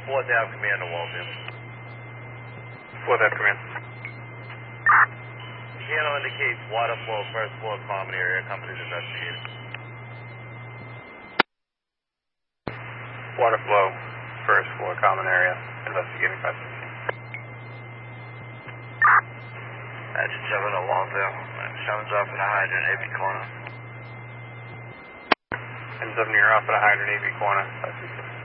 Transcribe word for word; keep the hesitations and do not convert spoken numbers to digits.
fourth Ave Command to Walton. fourth Ave Command. Channel indicates water flow, first floor common area, company's investigating. Water flow, first floor common area, investigating presence. Engine seven to Walton. seven's off at a hydrant, A B corner. Engine seven, you're off at a hydrant, A B corner.